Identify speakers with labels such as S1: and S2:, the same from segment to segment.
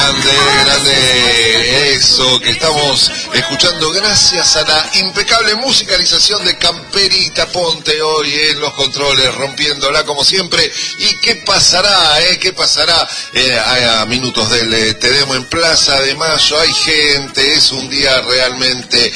S1: Grande, grande, eso que estamos escuchando gracias a la impecable musicalización de Camperita Ponte hoy en los controles, rompiéndola como siempre. ¿Y qué pasará, qué pasará a minutos del Te Demo en Plaza de Mayo? Hay gente, es un día realmente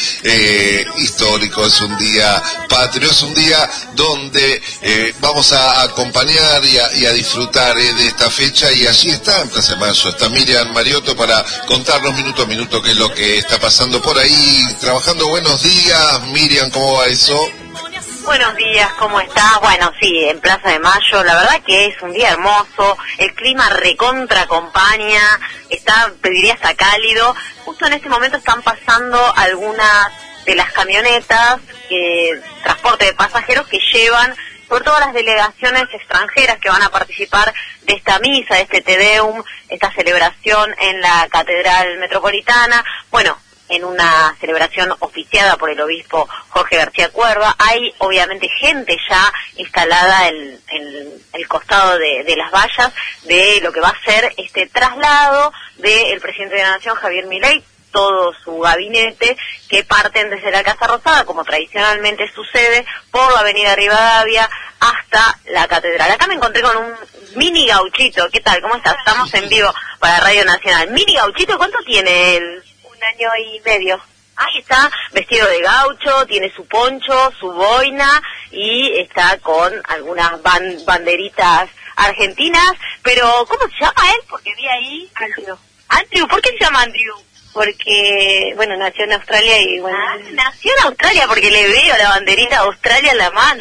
S1: histórico, es un día patrio, es un día donde vamos a acompañar y a disfrutar de esta fecha, y allí está en Plaza de Mayo, está Miriam Mariotto para contarnos minuto a minuto qué es lo que está pasando por ahí, trabajando. Buenos días, Miriam, ¿cómo va eso?
S2: Buenos días, ¿cómo estás? Bueno, sí, en Plaza de Mayo, la verdad que es un día hermoso, el clima recontra acompaña, está, te diría, hasta cálido. Justo en este momento están pasando algunas de las camionetas, transporte de pasajeros que llevan, sobre todo las delegaciones extranjeras que van a participar de esta misa, de este Te Deum, esta celebración en la Catedral Metropolitana. Bueno, en una celebración oficiada por el obispo Jorge García Cuerva. Hay obviamente gente ya instalada en el costado de las vallas de lo que va a ser este traslado del presidente de la Nación, Javier Milei, todo su gabinete, que parten desde la Casa Rosada, como tradicionalmente sucede, por la avenida Rivadavia hasta la Catedral. Acá me encontré con un mini gauchito. ¿Qué tal? ¿Cómo estás? Estamos en vivo para Radio Nacional. Mini gauchito, ¿cuánto tiene él? 1 año y medio. Ahí está, vestido de gaucho, tiene su poncho, su boina, y está con algunas banderitas argentinas. Pero, ¿cómo se llama él? Porque vi ahí... Andrew. Andrew, ¿por qué se llama Andrew? Porque, bueno, nació en Australia y, bueno... Ah, nació en Australia porque le veo la banderita de Australia en la mano.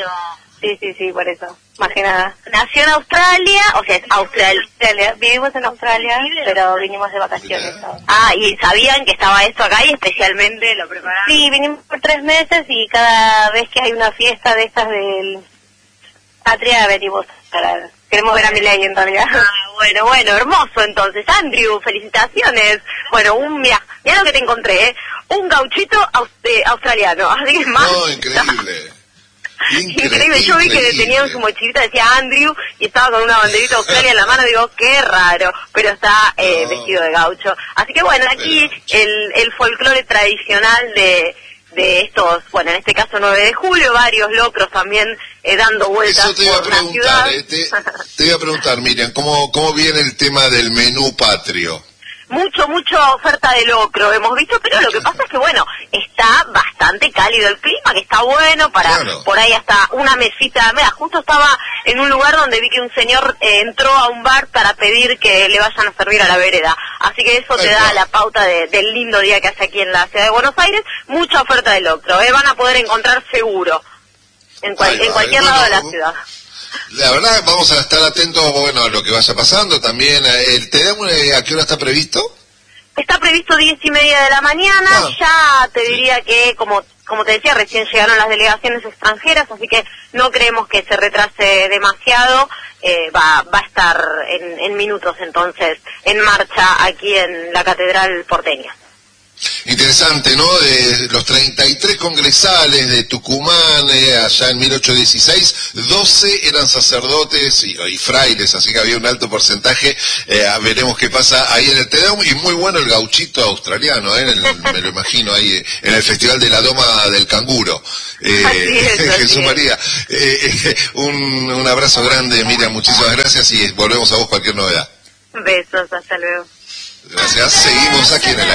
S2: Sí, por eso, más que nada. Nació en Australia, o sea, es Australia. Vivimos en Australia, pero vinimos de vacaciones. Ah, ¿y sabían que estaba esto acá y especialmente lo prepararon? Sí, vinimos por 3 meses y cada vez que hay una fiesta de estas del Patria venimos para... Queremos ver a Milei en realidad. Ah, bueno, hermoso entonces. Andrew, felicitaciones. Bueno, mira lo que te encontré, un gauchito australiano. Así que es más...
S1: No, increíble.
S2: Increíble. Yo vi que tenía en su mochilita, decía Andrew, y estaba con una banderita de Australia en la mano. Digo, qué raro, pero está vestido de gaucho. Así que bueno, aquí el folclore tradicional de estos, bueno, en este caso 9 de julio, varios locros también dando vueltas por la ciudad.
S1: Te iba a preguntar, Miriam, ¿cómo viene el tema del menú patrio?
S2: Mucha oferta de locro hemos visto, pero lo que pasa es que, bueno, está bastante cálido el clima, que está bueno para, claro, por ahí hasta una mesita. Mira, justo estaba en un lugar donde vi que un señor entró a un bar para pedir que le vayan a servir a la vereda. Así que eso te da la pauta del lindo día que hace aquí en la ciudad de Buenos Aires. Mucha oferta de locro, van a poder encontrar seguro en cualquier lado de la ciudad.
S1: La verdad, vamos a estar atentos, bueno, a lo que vaya pasando también. ¿El Te Demo a qué hora está previsto?
S2: Está previsto 10:30 de la mañana. Ya te diría que, como te decía, recién llegaron las delegaciones extranjeras, así que no creemos que se retrase demasiado. Va a estar en minutos entonces en marcha aquí en la Catedral porteña.
S1: Interesante, ¿no? De los 33 congresales de Tucumán, allá en 1816, 12 eran sacerdotes y frailes, así que había un alto porcentaje. Veremos qué pasa ahí en el Te Deum, y muy bueno el gauchito australiano, me lo imagino ahí en el Festival de la Doma del Canguro. Jesús María, un abrazo grande, Miriam, muchísimas gracias, y volvemos a vos cualquier novedad.
S2: Besos, hasta luego.
S1: Gracias, seguimos aquí en el